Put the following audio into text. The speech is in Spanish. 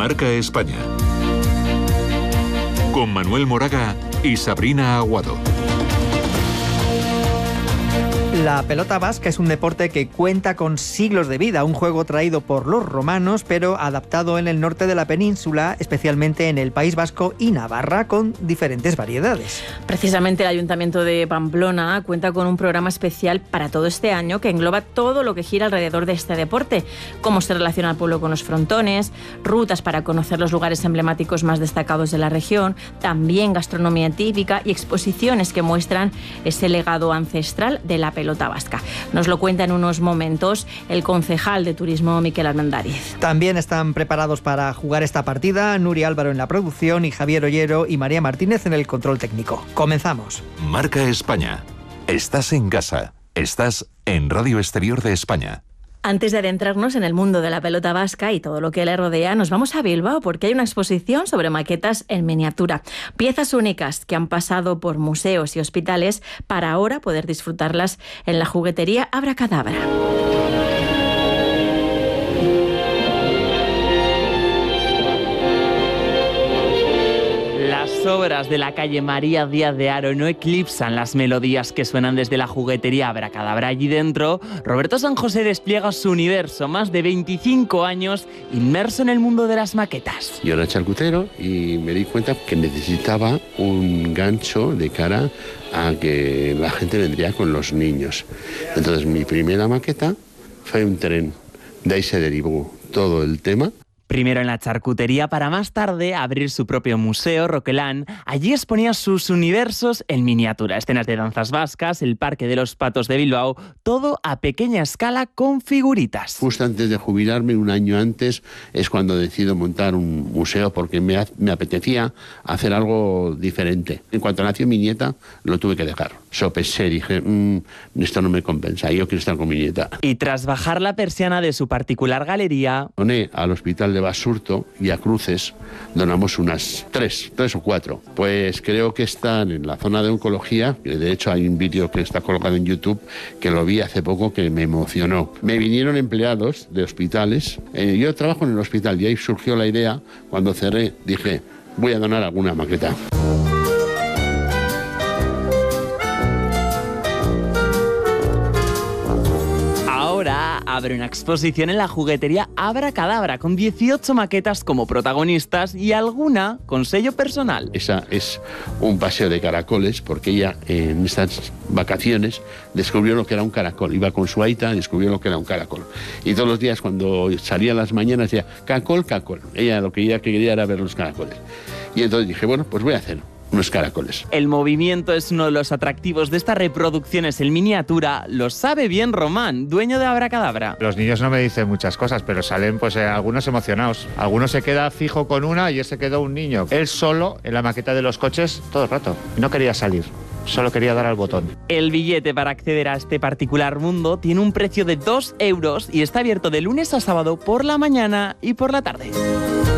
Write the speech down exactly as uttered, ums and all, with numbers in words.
Marca España. Con Manuel Moraga y Sabrina Aguado. La pelota vasca es un deporte que cuenta con siglos de vida, un juego traído por los romanos, pero adaptado en el norte de la península, especialmente en el País Vasco y Navarra, con diferentes variedades. Precisamente el Ayuntamiento de Pamplona cuenta con un programa especial para todo este año que engloba todo lo que gira alrededor de este deporte, cómo se relaciona el pueblo con los frontones, rutas para conocer los lugares emblemáticos más destacados de la región, también gastronomía típica y exposiciones que muestran ese legado ancestral de la pelota vasca. Nos lo cuenta en unos momentos el concejal de Turismo, Miquel Armendáriz. También están preparados para jugar esta partida Nuria Álvaro en la producción y Javier Ollero y María Martínez en el control técnico. Comenzamos. Marca España. Estás en casa. Estás en Radio Exterior de España. Antes de adentrarnos en el mundo de la pelota vasca y todo lo que le rodea, nos vamos a Bilbao porque hay una exposición sobre maquetas en miniatura. Piezas únicas que han pasado por museos y hospitales para ahora poder disfrutarlas en la juguetería Abracadabra. Las obras de la calle María Díaz de Haro no eclipsan las melodías que suenan desde la juguetería Abracadabra. Allí dentro, Roberto San José despliega su universo, más de veinticinco años inmerso en el mundo de las maquetas. Yo era charcutero y me di cuenta que necesitaba un gancho de cara a que la gente vendría con los niños. Entonces mi primera maqueta fue un tren. De ahí se derivó todo el tema. Primero en la charcutería para más tarde abrir su propio museo, Roquelán. Allí exponía sus universos en miniatura, escenas de danzas vascas, el Parque de los Patos de Bilbao, todo a pequeña escala con figuritas. Justo antes de jubilarme, un año antes, es cuando decido montar un museo porque me, me apetecía hacer algo diferente. En cuanto nació mi nieta, lo tuve que dejar. Sopesé y dije, mmm, esto no me compensa, yo quiero estar con mi nieta. Y tras bajar la persiana de su particular galería, doné al hospital de Basurto y a Cruces, donamos unas tres, tres o cuatro. Pues creo que están en la zona de oncología, de hecho hay un vídeo que está colocado en YouTube que lo vi hace poco que me emocionó. Me vinieron empleados de hospitales, eh, yo trabajo en el hospital y ahí surgió la idea, cuando cerré dije, voy a donar alguna maqueta. Ahora abre una exposición en la juguetería Abracadabra con dieciocho maquetas como protagonistas y alguna con sello personal. Esa es un paseo de caracoles porque ella en estas vacaciones descubrió lo que era un caracol. Iba con su aita y descubrió lo que era un caracol. Y todos los días cuando salía a las mañanas decía, caracol, caracol. Ella lo que ella quería era ver los caracoles. Y entonces dije, bueno, pues voy a hacerlo. Unos caracoles. El movimiento es uno de los atractivos de estas reproducciones en miniatura. Lo sabe bien Román, dueño de Abracadabra. Los niños no me dicen muchas cosas, pero salen pues eh, algunos emocionados. Algunos se queda fijo con una y él se quedó un niño. Él solo en la maqueta de los coches todo el rato. No quería salir. Solo quería dar al botón. El billete para acceder a este particular mundo tiene un precio de dos euros y está abierto de lunes a sábado por la mañana y por la tarde.